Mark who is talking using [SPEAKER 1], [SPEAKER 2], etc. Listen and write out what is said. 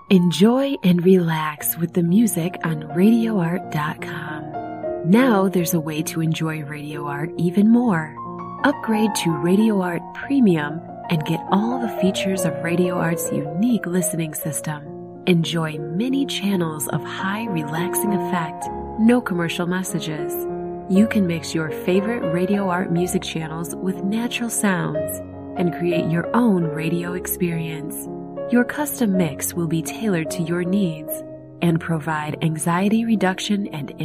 [SPEAKER 1] Enjoy and relax with the music on RadioArt.com. Now there's a way to enjoy Radio Art even more. Upgrade to Radio Art Premium and get all the features of Radio Art's unique listening system. Enjoy many channels of high relaxing effect, no commercial messages. You can mix your favorite Radio Art music channels with natural sounds and create your own radio experience. Your custom mix will be tailored to your needs and provide anxiety reduction and